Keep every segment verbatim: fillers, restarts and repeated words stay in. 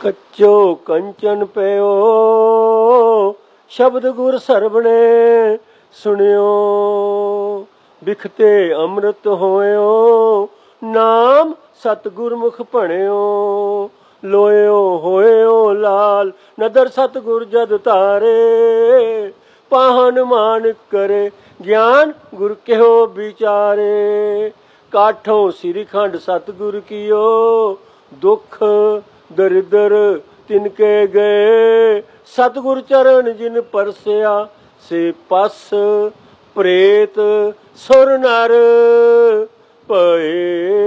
कच्चो कंचन पयो शब्द गुर सरवणे सुनियो बिखते अमृत होयो नाम सतगुरमुख भणियो लोयो होयो लाल नदर सतगुर जद तारे पाहन मान करे ज्ञान गुर कहो विचारे काठों श्रीखंड सतगुर कियो दुख दरिद्र तिनके गए सतगुर चरण जिन परसिया से पस प्रेत सुर नर पए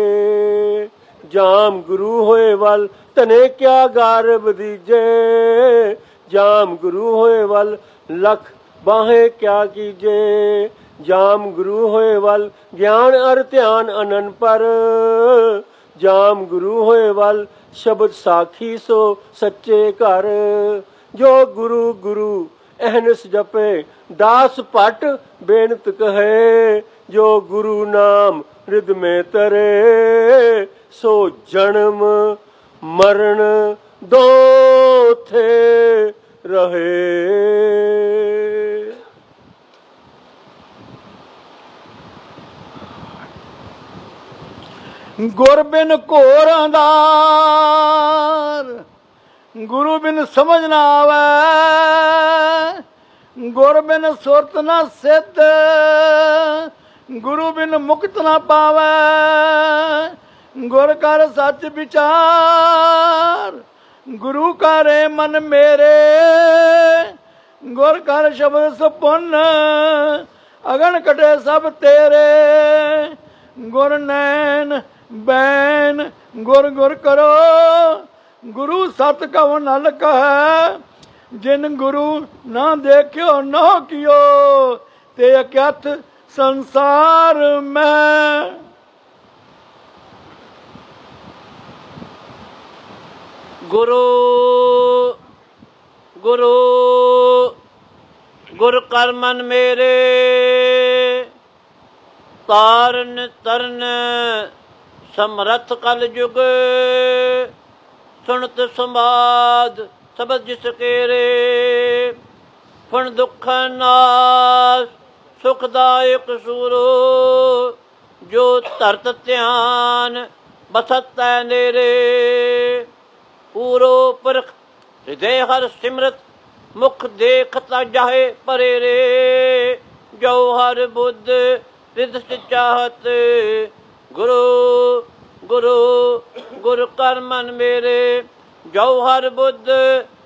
जाम गुरु होए वल तने क्या गारब दीजे जाम गुरु होए वल लख बाहे क्या कीजे जाम गुरु होए वल ज्ञान अर ध्यान अनन पर जाम गुरु होए वल शब्द साखी सो सच्चे घर जो गुरु गुरु अहनस जपे दास पट बेनत कहे जो गुरु नाम हृद में तरे सो जन्म मरण दो थे रहे। गुर बिन घोर अंधार गुरु बिन समझ ना आवे गुर बिन सुरत ना सिद्ध गुरु बिन मुक्त ना पावे गुर कर सच विचार गुरु करे मन मेरे गुर कर शब्द सुपुन अगन कटे सब तेरे गुर नैन बैन गुर गुर करो गुरु सत कव नल कह जिन गुरु ना देखियो न कियो ते अक्यथ संसार में। गुरु गुरु गुर कर मन मेरे तारन तरन समरथ कल जुग सुनत संवाद सबद जिस केरे फण दुख नाश सुखदायक सूरो जो धरत ध्यान बसत नेरे पूरो पुरख हृदय हर सिमरत मुख देखता जाहे परे रे जो हर बुद्ध रिद चाहत गुरु गुरु गुरु कर मन मेरे जो हर बुद्ध